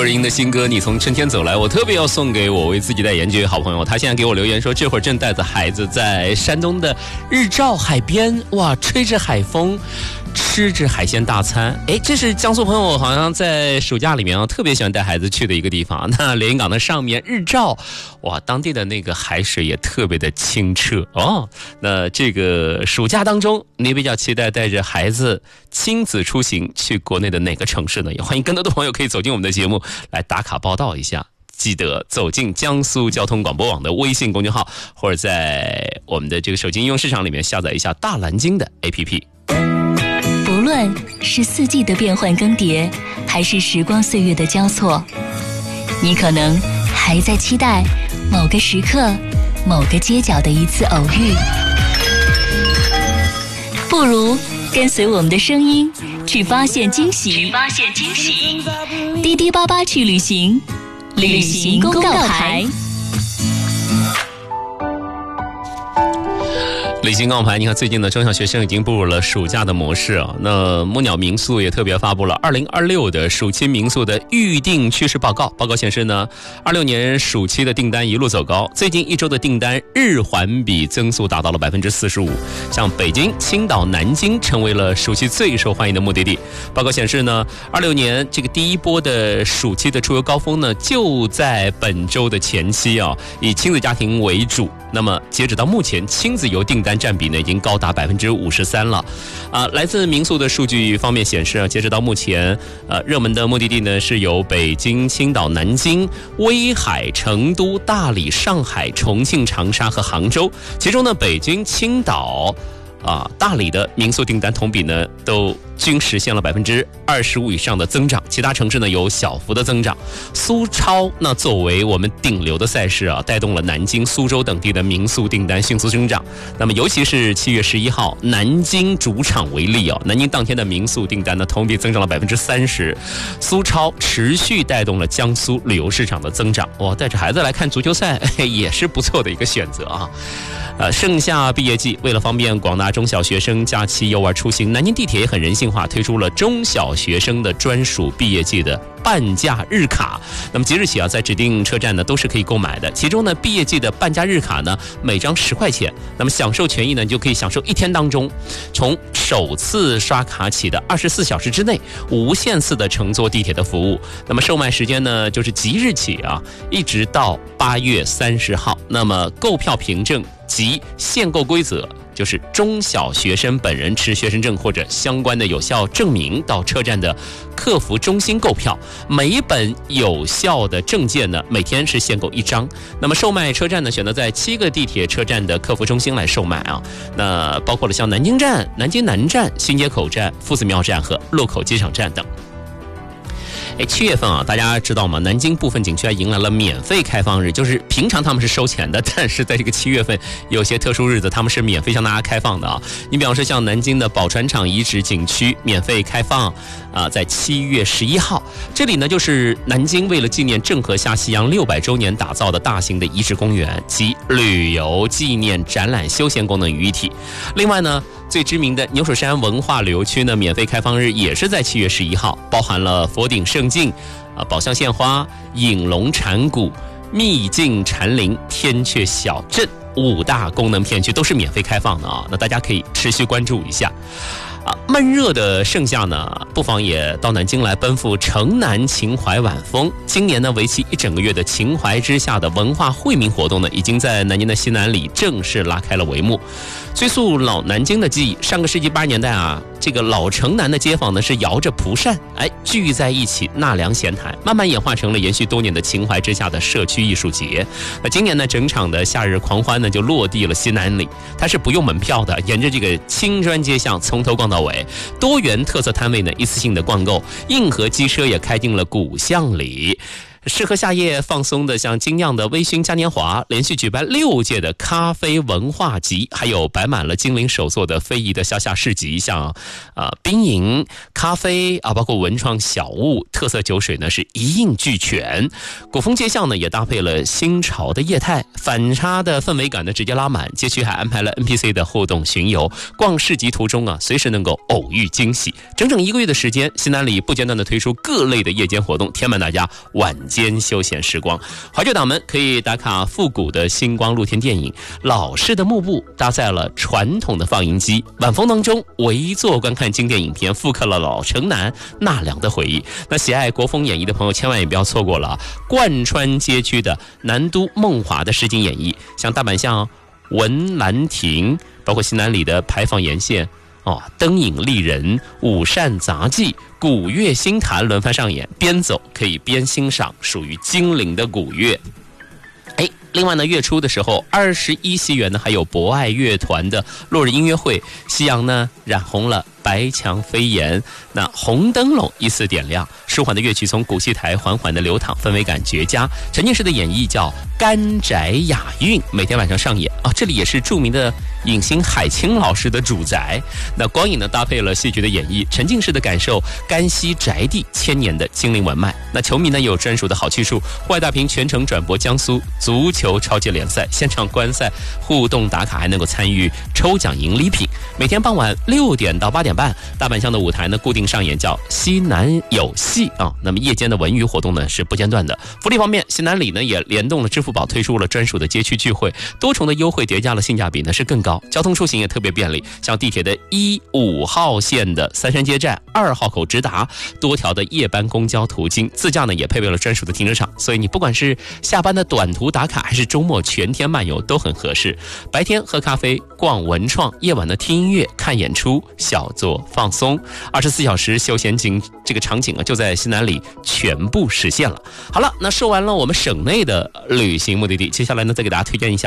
周日英的新歌《你从春天走来》，我特别要送给我为自己代言这位好朋友，他现在给我留言说，这会儿正带着孩子在山东的日照海边，哇，吹着海风，吃着海鲜大餐。哎，这是江苏朋友好像在暑假里面啊，特别喜欢带孩子去的一个地方。那连云港的上面日照，哇，当地的那个海水也特别的清澈哦。那这个暑假当中，你比较期待带着孩子亲子出行去国内的哪个城市呢？也欢迎更多的朋友可以走进我们的节目来打卡报道一下。记得走进江苏交通广播网的微信公众号，或者在我们的这个手机应用市场里面下载一下大蓝鲸的 APP。 不论是四季的变换更迭，还是时光岁月的交错，你可能还在期待某个时刻、某个街角的一次偶遇。不如跟随我们的声音，去发现惊喜，滴滴八八去旅行，旅行公告牌。 旅行告牌，你看最近的中小学生已经步入了暑假的模式啊。那木鸟民宿也特别发布了2026的暑期民宿的预订趋势报告。报告显示呢，26年暑期的订单一路走高，最近一周的订单日环比增速达到了45%。像北京、青岛、南京成为了暑期最受欢迎的目的地。报告显示呢，26年这个第一波的暑期的出游高峰呢，就在本周的前期啊，以亲子家庭为主。那么截止到目前，亲子游订单占比呢已经高达53%了。来自民宿的数据方面显示啊，截止到目前，热门的目的地呢是有北京、青岛、南京、威海、成都、大理、上海、重庆、长沙和杭州。其中呢，北京、青岛、大理的民宿订单同比呢都均实现了25%以上的增长，其他城市呢有小幅的增长。苏超那作为我们顶流的赛事啊，带动了南京、苏州等地的民宿订单迅速增长。那么尤其是7月11号南京主场为例啊，南京当天的民宿订单呢同比增长了30%，苏超持续带动了江苏旅游市场的增长。哇，带着孩子来看足球赛也是不错的一个选择啊。盛夏毕业季，为了方便广大中小学生假期游玩出行，南京地铁也很人性化，推出了中小学生的专属毕业季的半价日卡。那么即日起啊，在指定车站呢都是可以购买的。其中呢，毕业季的半价日卡呢，每张10块钱。那么享受权益呢，你就可以享受一天当中，从首次刷卡起的24小时之内，无限次的乘坐地铁的服务。那么售卖时间呢，就是即日起啊，一直到8月30号。那么购票凭证及限购规则，就是中小学生本人持学生证或者相关的有效证明到车站的客服中心购票，每一本有效的证件呢，每天是限购1张。那么售卖车站呢，选择在7个地铁车站的客服中心来售卖啊。那包括了像南京站、南京南站、新街口站、夫子庙站和禄口机场站等。7月份啊，大家知道吗？南京部分景区还迎来了免费开放日，就是平常他们是收钱的，但是在这个7月份有些特殊日子他们是免费向大家开放的啊。你比方说像南京的宝船场遗址景区免费开放在7月11号，这里呢就是南京为了纪念郑和下西洋600周年打造的大型的遗址公园及旅游纪念展览休闲功能于一体。另外呢，最知名的牛首山文化旅游区呢，免费开放日也是在7月11号，包含了佛顶胜境、宝相献花、影龙禅谷、秘境禅林、天阙小镇5大功能片区都是免费开放的啊。那大家可以持续关注一下。闷热的盛夏呢，不妨也到南京来奔赴城南秦淮晚风。今年呢，为期1整个月的秦淮之夏的文化惠民活动呢，已经在南京的西南里正式拉开了帷幕。追溯老南京的记忆，上个世纪80年代啊，这个老城南的街坊呢是摇着蒲扇，聚在一起纳凉闲谈，慢慢演化成了延续多年的秦淮之夏的社区艺术节。那今年呢，整场的夏日狂欢呢就落地了西南里，它是不用门票的，沿着这个青砖街巷从头逛到尾，多元特色摊位呢一次性的逛购，硬核机车也开进了古巷里。 适合夏夜放松的，像精酿的微醺嘉年华，连续举办6届的咖啡文化集，还有摆满了精灵手作的非遗的乡下市集，像冰饮、咖啡啊，包括文创小物、特色酒水呢是一应俱全。古风街巷呢也搭配了新潮的业态，反差的氛围感呢直接拉满。街区还安排了 NPC 的互动巡游，逛市集途中啊，随时能够偶遇惊喜。整整1个月的时间，西南里不间断的推出各类的夜间活动，填满大家晚间休闲时光。怀旧党们可以打卡复古的星光露天电影，老式的幕布搭载了传统的放映机，晚风当中围坐观看经典影片，复刻了老城南纳凉的回忆。那喜爱国风演绎的朋友千万也不要错过了贯穿街区的南都梦华的实景演绎，像大阪巷文兰亭，包括西南里的牌坊沿线灯影丽人、五扇杂技、古乐新坛轮番上演，边走可以边欣赏属于精灵的古乐。另外呢，月初的时候，21西园呢还有博爱乐团的落日音乐会，夕阳呢染红了白墙飞檐，那红灯笼依次点亮，舒缓的乐曲从古戏台缓缓的流淌，氛围感绝佳。沉浸式的演绎叫甘宅雅韵，每天晚上上演这里也是著名的影星海清老师的主宅。那光影呢搭配了戏剧的演绎，沉浸式的感受甘溪宅地1000年的精灵文脉。那球迷呢也有专属的好去处，户外大屏全程转播江苏足球超级联赛，现场观赛互动打卡，还能够参与抽奖赢礼品。每天傍晚6点到8点半，大阪巷的舞台呢固定上演叫西南有戏那么夜间的文娱活动呢是不间断的。福利方面，西南里呢也联动了支付宝，推出了专属的街区聚会，多重的优惠叠加了性价比呢是更高。交通出行也特别便利，像地铁的1、5号线的三山街站2号口直达，多条的夜班公交途经，自驾呢也配备了专属的停车场，所以你不管是下班的短途打卡，还是周末全天漫游都很合适。白天喝咖啡、逛文创，夜晚呢听音乐、看演出、小坐放松，24小时休闲这个场景就在西南里全部实现了。好了，那说完了我们省内的旅行目的地，接下来呢再给大家推荐一下